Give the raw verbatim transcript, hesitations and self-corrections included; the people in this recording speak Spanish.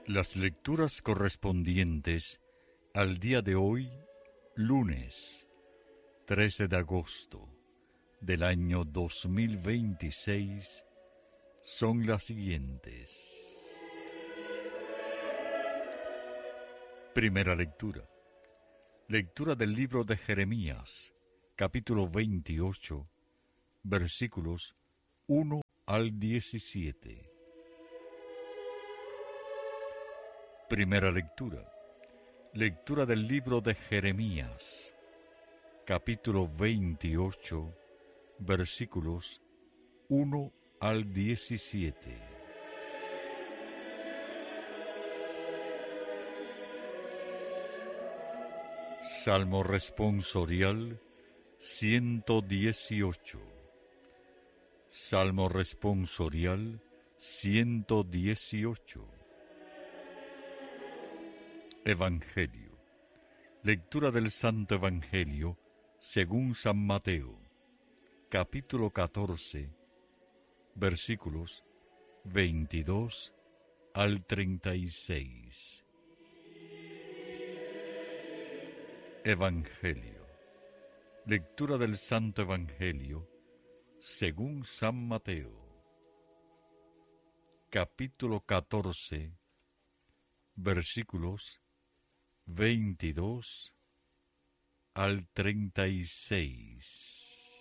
Las lecturas correspondientes al día de hoy, lunes trece de agosto del año dos mil veintiséis, son las siguientes. Primera lectura. Lectura del libro de Jeremías, capítulo veintiocho, versículos uno al diecisiete. Primera lectura. Lectura del libro de Jeremías, capítulo veintiocho, versículos uno al diecisiete. Salmo responsorial ciento dieciocho. Salmo responsorial ciento dieciocho. Evangelio. Lectura del Santo Evangelio según San Mateo, capítulo catorce, versículos veintidós al treinta y seis. Evangelio. Lectura del Santo Evangelio según San Mateo, capítulo catorce, versículos veintidós al treinta y seis.